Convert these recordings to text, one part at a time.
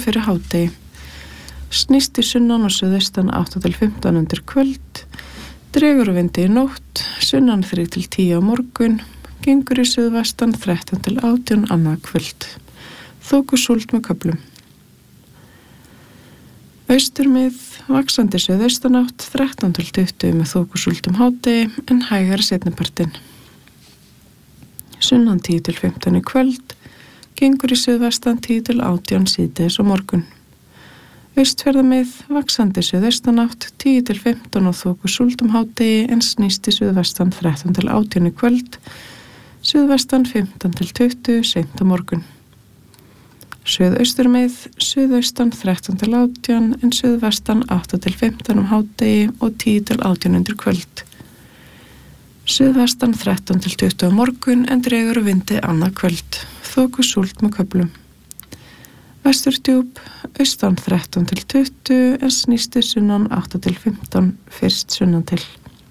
fyrir hádegi. Snýst í sunnan og suðaustan 8-15 undir kvöld. Dregur úr vindi í nótt, sunnan 3-10 á morgun. Gengur í suðvestan 13-18 annað kvöld. Þokusúld með köflum. Austurmið, vaxandi suðaustanátt 13-20 með þokusúld hádegi en hægari seinnipartinn. Sunnan 10-15 í kvöld, gengur í suðvestan 10-18 síðdegis á morgun. Austfjarðamið, vaxandi suðaustanátt 10-15 og þokusúld hádegi en snýst í suðvestan 13-18 í kvöld, suðvestan 15-20 seint á morgun. Suðausturmið, suðaustan 13-18 en suðvestan 8-15 hádegi og 10-18 undir kvöld. Suðvestan 13-20 á morgun en dregur úr vindi annað kvöld. Þokusúld með köflum. Vesturdjúp, austan 13-20 en snýst í sunnan 8-15 fyrst sunnan til.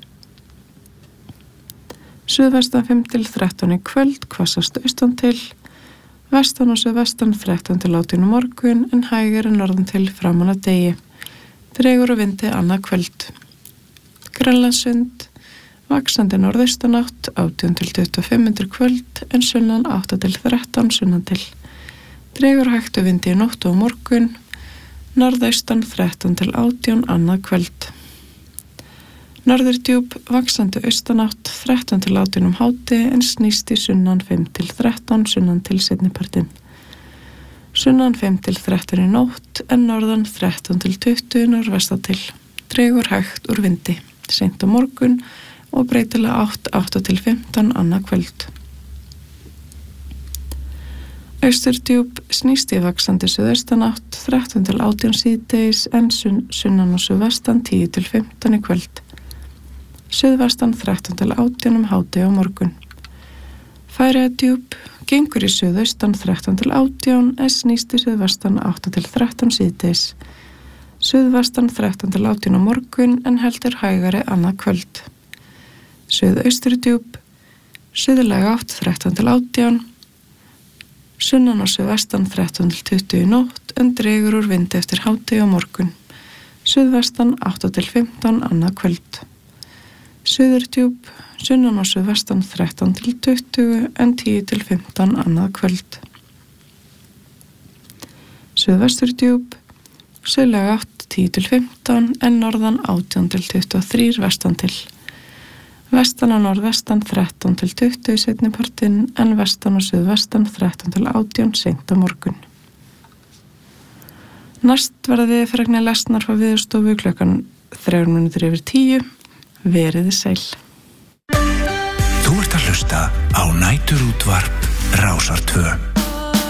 Suðvestan 5-13 í kvöld, hvassast austan til. Vestan og suðvestan 13-18 morgun en hægari norðan til framan að degi. Dregur úr vindi annað kvöld. Grænlandssund, vaxandi norðaustanátt 18-25 undir kvöld en sunnan 8-13 sunnan til. Dregur hægt úr vindi í nótt og morgun, norðaustan 13-18 annað kvöld. Norðurdjúp, vaxandi austanátt 13-18 hádegi en snýst í sunnan 5-13 sunnan til seinnipartinn. Sunnan 5-13 í nótt en norðan 13-20 norðvestatil. Dregur hægt úr vindi, seint á morgun og breytilega 8-15 annað kvöld. Austurdjúp, snýst í vaxandi suðaustanátt 13-18 síðdegis en sunnan og suðvestan 10-15 í kvöld. Suðvestan 13-18 hádegi á morgun. Færeyjadjúp, gengur í suðaustan 13-18 en snýst í suðvestan 8-13 síðdegis. Suðvestan 13-18 á morgun en heldur hægari annað kvöld. Suðausturdjúp, suðlæg átt 13-18, sunnan og suðvestan 13-20 í nótt en dregur úr vindi eftir hádegi á morgun. Suðvestan 8-15 annað kvöld. Suðurdjúp, sunnan og suðvestan 13-20 en 10-15 annað kvöld. Suðvesturdjúp, suðlæg átt 10-15 en norðan 18-23 vestan til. Vestan og norðvestan 13-20 seinnipartinn en vestan og suðvestan 13-18 seint á morgun. Næst verða veðurfregnir lesnar frá Veðurstofu klukkan 9:03. Veriði sæl. Þú ert að hlusta á Næturútvarp Rásar 2.